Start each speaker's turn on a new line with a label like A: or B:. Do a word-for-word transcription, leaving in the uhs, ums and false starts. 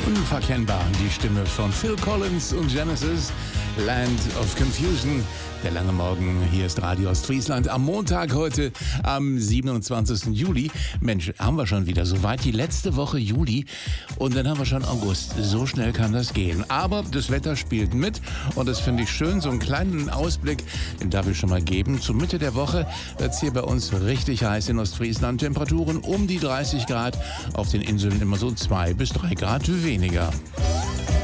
A: Unverkennbar die Stimme von Phil Collins und Genesis, Land of Confusion. Der lange Morgen, hier ist Radio Ostfriesland am Montag heute, am siebenundzwanzigsten Juli. Mensch, haben wir schon wieder soweit, die letzte Woche Juli und dann haben wir schon August. So schnell kann das gehen. Aber das Wetter spielt mit und das finde ich schön. So einen kleinen Ausblick, den darf ich schon mal geben. Zur Mitte der Woche wird es hier bei uns richtig heiß in Ostfriesland. Temperaturen um die dreißig Grad, auf den Inseln immer so zwei bis drei Grad weniger.